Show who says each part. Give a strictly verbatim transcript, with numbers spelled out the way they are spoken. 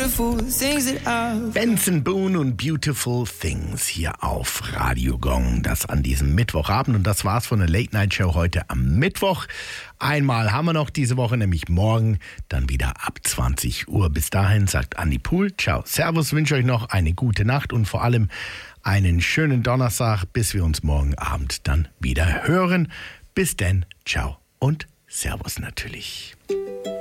Speaker 1: beautiful things that I've...
Speaker 2: Benson Boone und Beautiful Things hier auf Radio Gong. Das an diesem Mittwochabend. Und das war's von der Late Night Show heute am Mittwoch. Einmal haben wir noch diese Woche, nämlich morgen, dann wieder ab zwanzig Uhr. Bis dahin sagt Andi Pool, ciao, servus, wünsche euch noch eine gute Nacht und vor allem einen schönen Donnerstag, bis wir uns morgen Abend dann wieder hören. Bis denn, ciao und servus natürlich.